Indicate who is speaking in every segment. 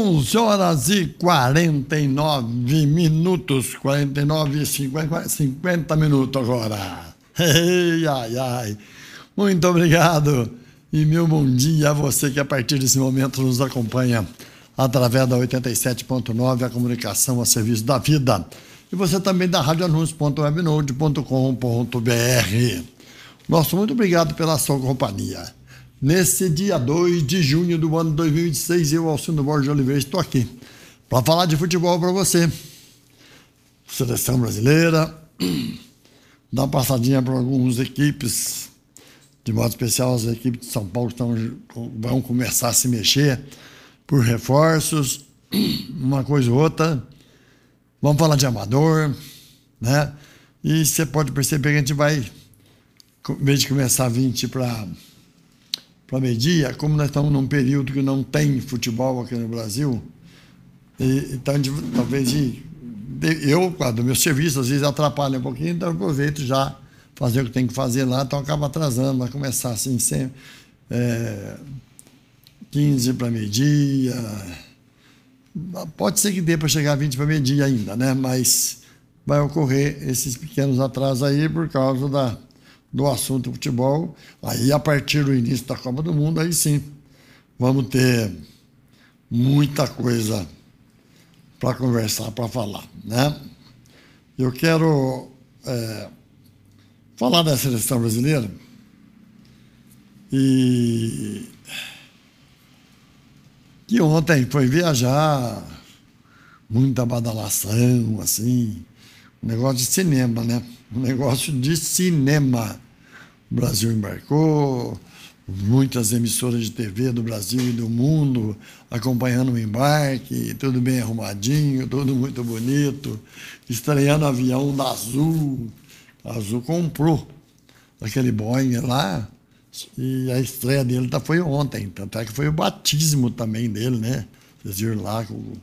Speaker 1: 11 horas e 49 minutos, 49 e 50 minutos agora. Ei, ai, ai. Muito obrigado e meu bom dia a você que a partir desse momento nos acompanha através da 87.9, a comunicação a serviço da vida. E você também da radioanúncio.webnode.com.br. Nosso muito obrigado pela sua companhia. Nesse dia 2 de junho do ano 2026, eu, Alcindo Borges Oliveira, estou aqui para falar de futebol para você. Seleção brasileira, dar uma passadinha para algumas equipes, de modo especial as equipes de São Paulo vão começar a se mexer por reforços, uma coisa ou outra. Vamos falar de amador, né? E você pode perceber que a gente vai, em vez de começar 20 para meio-dia, como nós estamos num período que não tem futebol aqui no Brasil, então a gente, talvez eu, por causa do meu serviço, às vezes atrapalha um pouquinho, então eu aproveito já fazer o que tem que fazer lá, então acaba atrasando, vai começar assim sempre 15 para meio-dia, pode ser que dê para chegar a 20 para meio-dia ainda, né? Mas vai ocorrer esses pequenos atrasos aí por causa do assunto futebol. Aí, a partir do início da Copa do Mundo, aí sim, vamos ter muita coisa para conversar, para falar, né? Eu quero falar da seleção brasileira e que ontem foi viajar, muita badalação, assim, um negócio de cinema, né? Um negócio de cinema. O Brasil embarcou, muitas emissoras de TV do Brasil e do mundo acompanhando o embarque, tudo bem arrumadinho, tudo muito bonito, estreando o avião da Azul. A Azul comprou aquele Boeing lá e a estreia dele foi ontem, tanto é que foi o batismo também dele, né? Vocês viram lá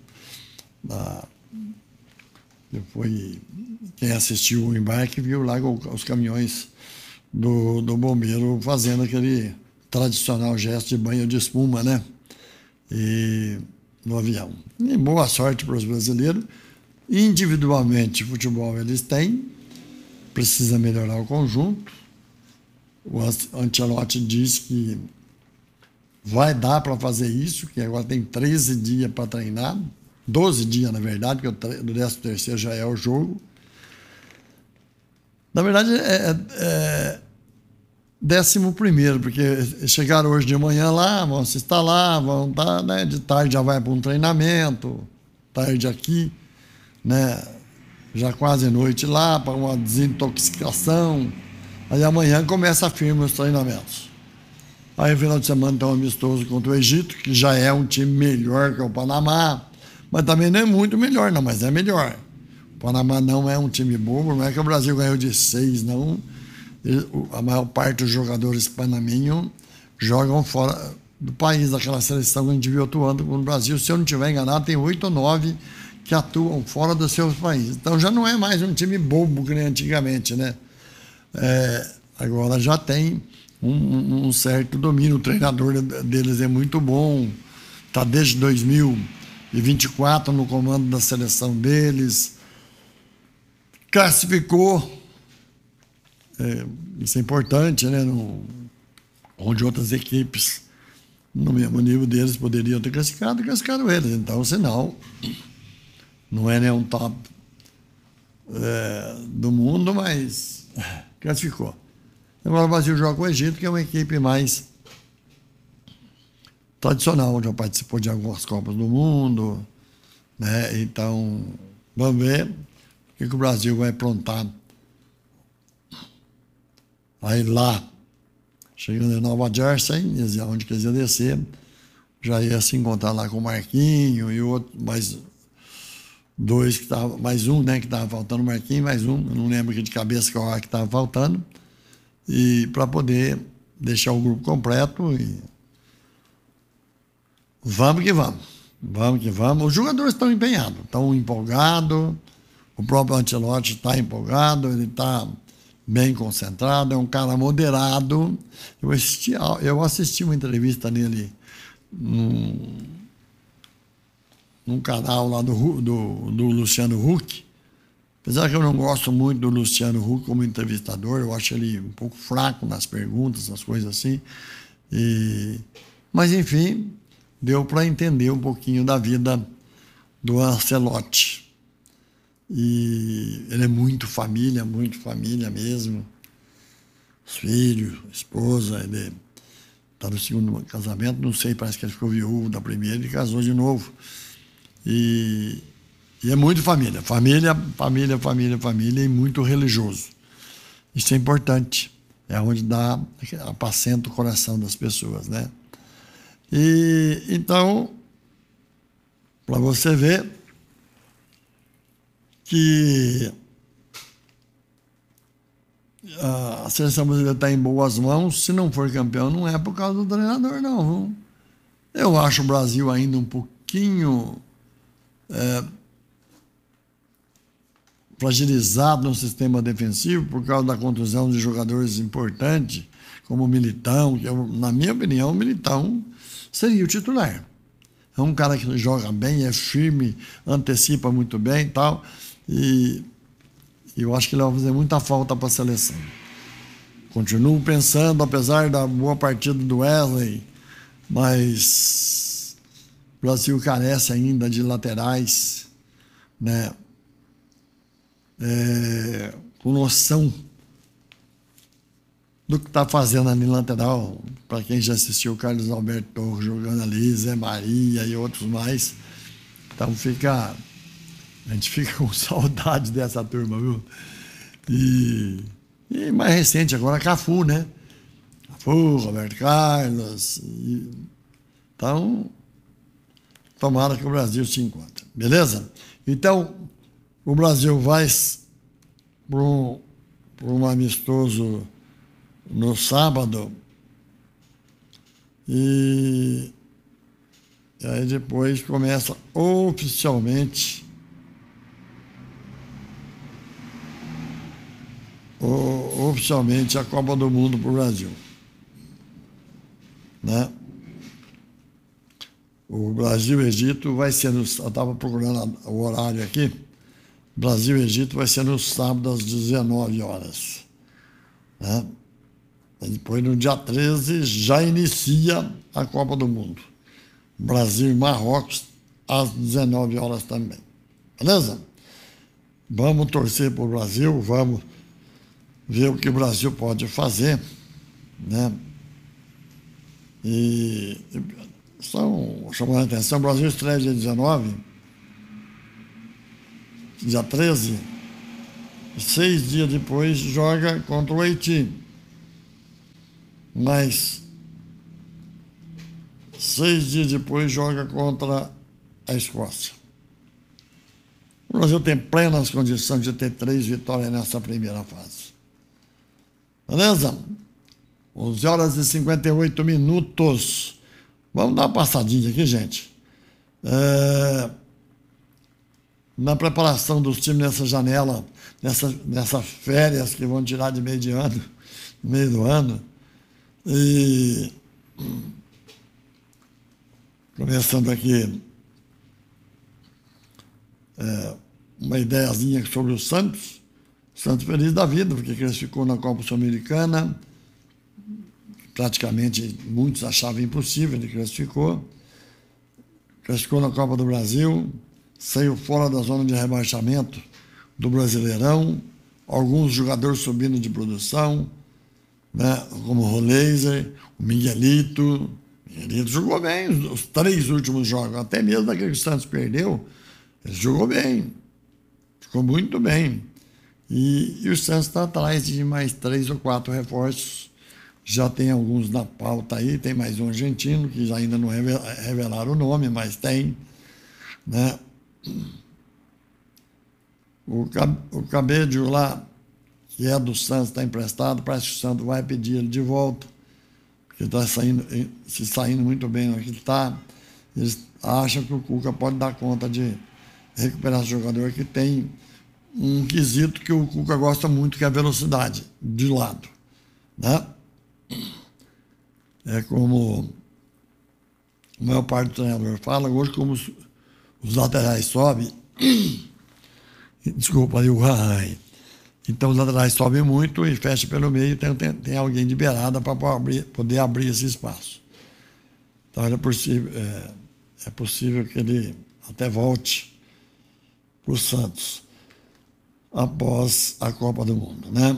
Speaker 1: foi quem assistiu o embarque viu lá os caminhões do bombeiro fazendo aquele tradicional gesto de banho de espuma, né? E no avião. E boa sorte para os brasileiros. Individualmente, futebol eles têm, precisa melhorar o conjunto. O Ancelotti diz que vai dar para fazer isso, que agora tem 13 dias para treinar, 12 dias, na verdade, porque o 13º já é o jogo. Na verdade, é 11º, porque chegaram hoje de manhã lá, vão se instalar, vão estar, né, de tarde já vai para um treinamento, tarde aqui, né, já quase noite lá, para uma desintoxicação. Aí amanhã começa firme os treinamentos. Aí no final de semana tem um amistoso contra o Egito, que já é um time melhor que o Panamá, mas também não é muito melhor, não, mas é melhor. O Panamá não é um time bobo, não é que o Brasil ganhou de 6, não. A maior parte dos jogadores panamenhos jogam fora do país, daquela seleção que a gente viu atuando no Brasil. Se eu não estiver enganado, tem 8 ou 9 que atuam fora dos seus países. Então já não é mais um time bobo que nem antigamente, né? Agora já tem um certo domínio. O treinador deles é muito bom, está desde 2024 no comando da seleção deles, classificou, isso é importante, né? Onde outras equipes no mesmo nível deles poderiam ter classificaram eles. Então, senão, não é nenhum top do mundo, mas classificou. Agora o Brasil joga com o Egito, que é uma equipe mais tradicional, já participou de algumas Copas do Mundo, né? Então, vamos ver o que o Brasil vai aprontar aí lá, chegando em Nova Jersey, onde eles iam descer, já ia se encontrar lá com o Marquinho e o outro, mais dois que estavam, mais um, né, que estava faltando, o Marquinho, mais um, eu não lembro aqui de cabeça qual era que estava faltando, e para poder deixar o grupo completo e vamos que vamos. Vamos que vamos. Os jogadores estão empenhados, estão empolgados. O próprio Ancelotti está empolgado, ele está bem concentrado, é um cara moderado. Eu assisti uma entrevista nele num canal lá do Luciano Huck. Apesar que eu não gosto muito do Luciano Huck como entrevistador, eu acho ele um pouco fraco nas perguntas, nas coisas assim. Mas, enfim, deu para entender um pouquinho da vida do Ancelotti. E ele é muito família mesmo. Os filhos, esposa, ele está no segundo casamento, não sei, parece que ele ficou viúvo da primeira e casou de novo. E é muito família e muito religioso. Isso é importante, é onde apacenta o coração das pessoas, né? E então, para você ver que a seleção brasileira está em boas mãos, se não for campeão, não é por causa do treinador, não. Eu acho o Brasil ainda um pouquinho fragilizado no sistema defensivo por causa da contusão de jogadores importantes, como o Militão, que na minha opinião, o Militão seria o titular. É um cara que joga bem, é firme, antecipa muito bem e tal, e eu acho que ele vai fazer muita falta para a seleção. Continuo pensando, apesar da boa partida do Wesley, mas o Brasil carece ainda de laterais, né? Com noção do que está fazendo ali lateral. Para quem já assistiu o Carlos Alberto Torres jogando ali, Zé Maria e outros mais. Então a gente fica com saudade dessa turma, viu? E mais recente agora, Cafu, né? Cafu, Roberto Carlos. Então, tomara que o Brasil se encontre. Beleza? Então, o Brasil vai para um amistoso no sábado e aí depois começa oficialmente a Copa do Mundo para o Brasil, né? O Brasil e Egito vai ser eu estava procurando o horário aqui. Brasil e Egito vai ser no sábado às 19 horas. Né? E depois, no dia 13, já inicia a Copa do Mundo. Brasil e Marrocos às 19 horas também. Beleza? Vamos torcer para o Brasil, vamos ver o que o Brasil pode fazer, né? E chamando a atenção, o Brasil estreia dia 19, dia 13, 6 dias depois joga contra o Haiti. Mas 6 dias depois joga contra a Escócia. O Brasil tem plenas condições de ter 3 vitórias nessa primeira fase. Beleza? 11 horas e 58 minutos. Vamos dar uma passadinha aqui, gente. Na preparação dos times nessa janela, nessas férias que vão tirar de meio do ano. E começando aqui uma ideiazinha sobre o Santos. Santos feliz da vida, porque classificou na Copa Sul-Americana. Praticamente muitos achavam impossível, ele classificou. Classificou na Copa do Brasil, saiu fora da zona de rebaixamento do Brasileirão. Alguns jogadores subindo de produção, né, como o Roleiser, o Miguelito. Miguelito jogou bem os 3 últimos jogos, até mesmo daquele que o Santos perdeu, ele jogou bem, ficou muito bem. E o Santos está atrás de mais 3 ou 4 reforços. Já tem alguns na pauta aí, tem mais um argentino, que já ainda não revelaram o nome, mas tem, né? O Cabello lá, que é do Santos, está emprestado, parece que o Santos vai pedir ele de volta, porque está se saindo muito bem no que está. Eles acham que o Cuca pode dar conta de recuperar esse jogador, que tem um quesito que o Cuca gosta muito, que é a velocidade de lado, né? É como a maior parte do treinador fala, hoje como os laterais sobem. Desculpa, aí o Rai. Então os laterais sobem muito e fecha pelo meio, tem alguém de beirada para poder abrir esse espaço. Então é possível que ele até volte para o Santos após a Copa do Mundo, né?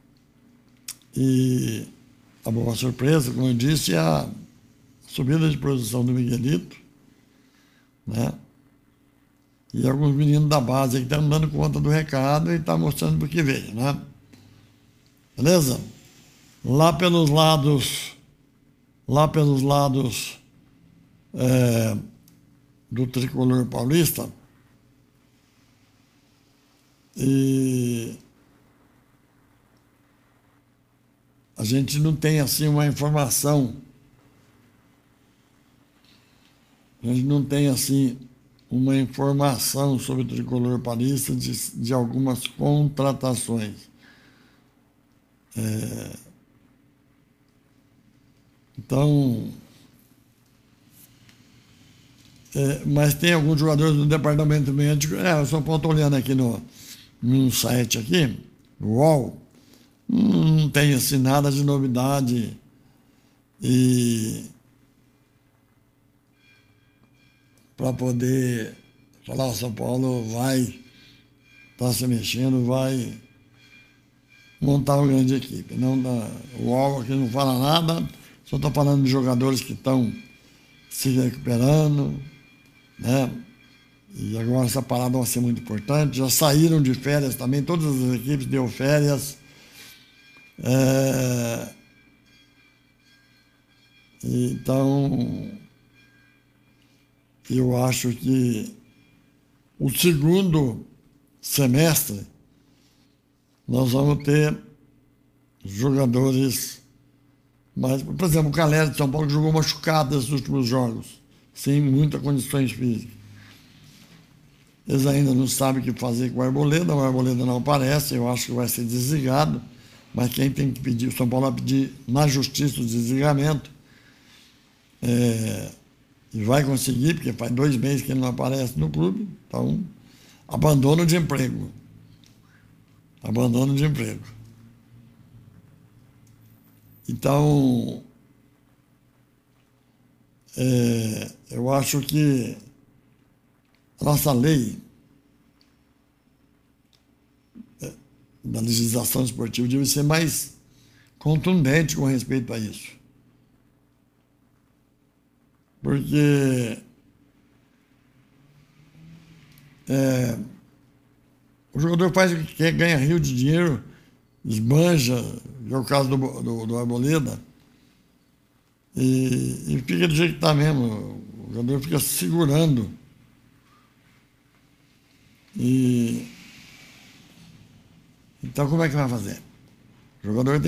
Speaker 1: E a boa surpresa, como eu disse, é a subida de produção do Miguelito, né? E alguns meninos da base aí que estão dando conta do recado e estão mostrando por que veio, né? Beleza? Lá pelos lados do tricolor paulista, e a gente não tem assim uma informação, sobre o tricolor paulista de algumas contratações. Então, mas tem alguns jogadores do departamento médico. Eu só estou olhando aqui num site aqui, no UOL, não tem assim nada de novidade. E para poder falar, o São Paulo vai estar se mexendo, vai montar uma grande equipe. O UOL aqui não fala nada, só está falando de jogadores que estão se recuperando, né? E agora essa parada vai ser muito importante. Já saíram de férias também, todas as equipes deu férias. Então, eu acho que o segundo semestre nós vamos ter jogadores mais. Por exemplo, o Calera de São Paulo jogou machucado nesses últimos jogos, sem muitas condições físicas. Eles ainda não sabem o que fazer com o Arboleda não aparece, eu acho que vai ser desligado, mas quem tem que pedir, o São Paulo vai pedir na justiça o desligamento, e vai conseguir, porque faz 2 meses que ele não aparece no clube, então abandono de emprego. Então, eu acho que a nossa lei da legislação esportiva deve ser mais contundente com respeito a isso. Porque o jogador faz o que quer, ganha rio de dinheiro, esbanja, que é o caso do Arboleda, e fica do jeito que está mesmo. O jogador fica segurando. Então, como é que vai fazer? O jogador tem